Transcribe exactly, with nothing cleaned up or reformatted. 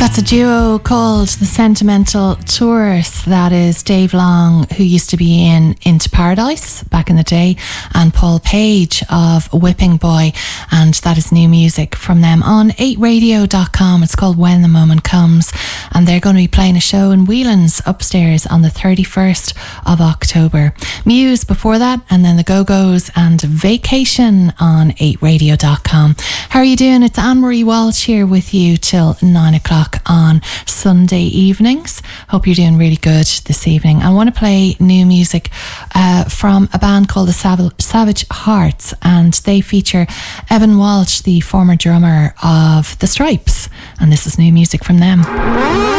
That's a duo called The Sentimental Tourists. That is Dave Long, who used to be in Into Paradise back in the day, and Paul Page of Whipping Boy. And that is new music from them on eight radio dot com. It's called When the Moment Comes. And they're going to be playing a show in Whelan's upstairs on the thirty-first of October. Muse before that, and then the Go-Go's and Vacation on eight radio dot com. How are you doing? It's Anne-Marie Walsh here with you till nine o'clock on Sunday evenings. Hope you're doing really good this evening. I want to play new music uh, from a band called the Sav- Savage Hearts, and they feature Evan Walsh, the former drummer of The Stripes, and this is new music from them.